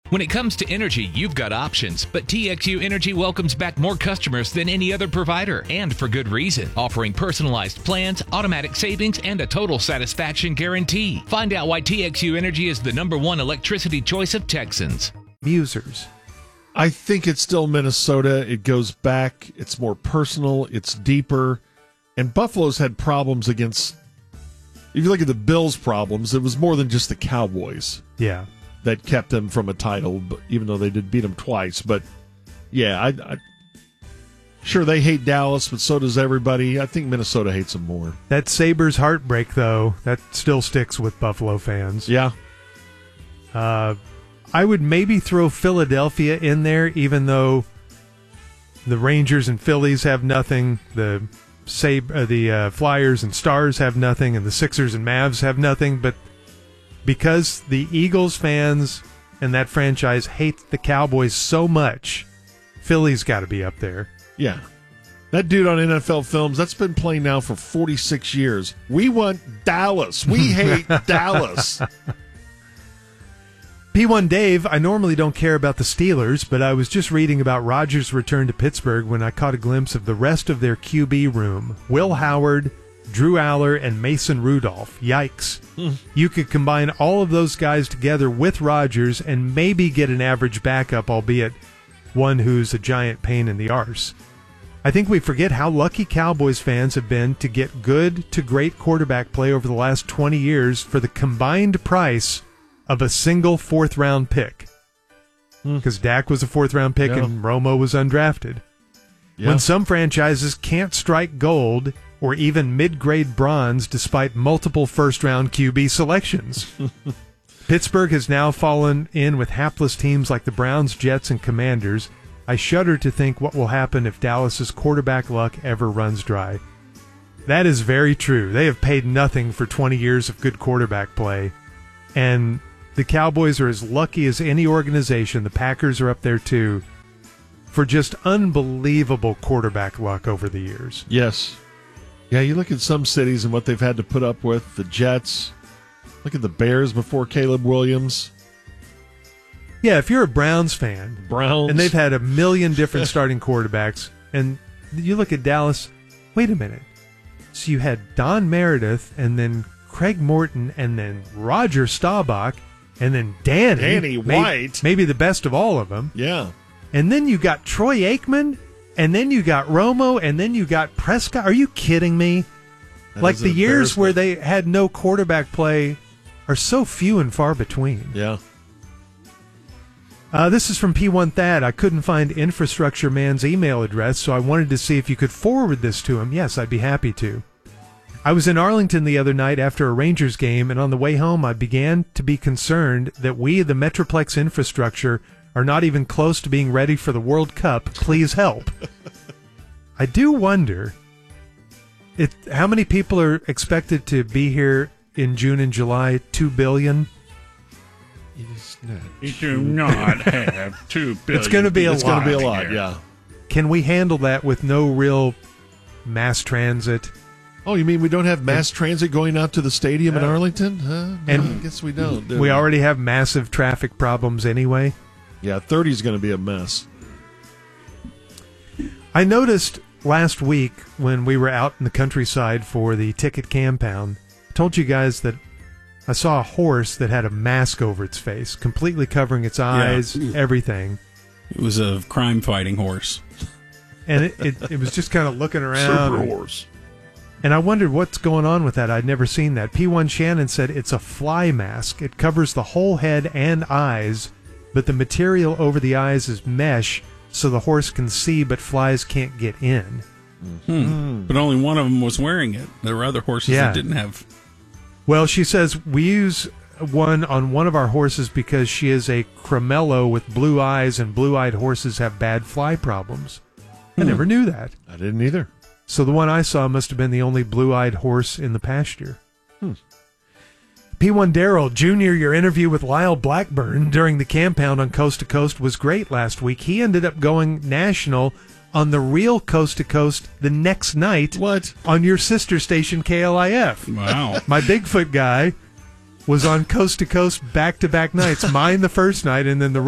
When it comes to energy, you've got options, but TXU Energy welcomes back more customers than any other provider, and for good reason, offering personalized plans, automatic savings, and a total satisfaction guarantee. Find out why TXU Energy is the #1 electricity choice of Texans. Users. I think it's still Minnesota. It goes back. It's more personal. It's deeper. And Buffalo's had problems against, if you look at the Bills' problems, it was more than just the Cowboys. Yeah. That kept them from a title, even though they did beat them twice. But, yeah, sure, they hate Dallas, but so does everybody. I think Minnesota hates them more. That Sabres heartbreak, though, that still sticks with Buffalo fans. Yeah. I would maybe throw Philadelphia in there, even though the Rangers and Phillies have nothing, the Flyers and Stars have nothing, and the Sixers and Mavs have nothing, but because the Eagles fans and that franchise hate the Cowboys so much, Philly's got to be up there. Yeah. That dude on NFL Films, that's been playing now for 46 years. We want Dallas. We hate Dallas. P1 Dave, I normally don't care about the Steelers, but I was just reading about Rodgers' return to Pittsburgh when I caught a glimpse of the rest of their QB room. Will Howard, Drew Aller, and Mason Rudolph. Yikes. You could combine all of those guys together with Rodgers and maybe get an average backup, albeit one who's a giant pain in the arse. I think we forget how lucky Cowboys fans have been to get good to great quarterback play over the last 20 years for the combined price of a single fourth-round pick. Because Dak was a fourth-round pick and Romo was undrafted. Yeah. When some franchises can't strike gold or even mid-grade bronze despite multiple first-round QB selections. Pittsburgh has now fallen in with hapless teams like the Browns, Jets, and Commanders. I shudder to think what will happen if Dallas's quarterback luck ever runs dry. That is very true. They have paid nothing for 20 years of good quarterback play, and the Cowboys are as lucky as any organization. The Packers are up there too, for just unbelievable quarterback luck over the years. Yes. Yeah, you look at some cities and what they've had to put up with. The Jets. Look at the Bears before Caleb Williams. Yeah, if you're a Browns fan, and they've had a million different starting quarterbacks, and you look at Dallas, wait a minute. So you had Don Meredith, and then Craig Morton, and then Roger Staubach, and then Danny White. Maybe the best of all of them. Yeah. And then you got Troy Aikman, and then you got Romo, and then you got Prescott. Are you kidding me? Like the years where they had no quarterback play are so few and far between. Yeah. This is from P1 Thad. I couldn't find Infrastructure Man's email address, so I wanted to see if you could forward this to him. Yes, I'd be happy to. I was in Arlington the other night after a Rangers game, and on the way home I began to be concerned that we, the Metroplex infrastructure, are not even close to being ready for the World Cup. Please help. I do wonder how many people are expected to be here in June and July. 2 billion? You do not have 2 billion. It's going to be a lot. It's going to be a lot, yeah. Can we handle that with no real mass transit? Oh, you mean we don't have mass transit going out to the stadium in Arlington? No, and I guess we don't. We already have massive traffic problems anyway. Yeah, 30 is going to be a mess. I noticed last week when we were out in the countryside for the Ticket Campound, I told you guys that I saw a horse that had a mask over its face, completely covering its eyes, everything. It was a crime-fighting horse. And it was just kind of looking around. Super horse. And I wondered what's going on with that. I'd never seen that. P1 Shannon said it's a fly mask. It covers the whole head and eyes, but the material over the eyes is mesh, so the horse can see, but flies can't get in. But only one of them was wearing it. There were other horses that didn't have. Well, she says we use one on one of our horses because she is a Cremello with blue eyes, and blue-eyed horses have bad fly problems. I never knew that. I didn't either. So the one I saw must have been the only blue-eyed horse in the pasture. P1 Darrell, Jr., your interview with Lyle Blackburn during the Campound on Coast to Coast was great last week. He ended up going national on the real Coast to Coast the next night. What? On your sister station, KLIF. Wow. My Bigfoot guy was on Coast to Coast back-to-back nights. Mine the first night, and then the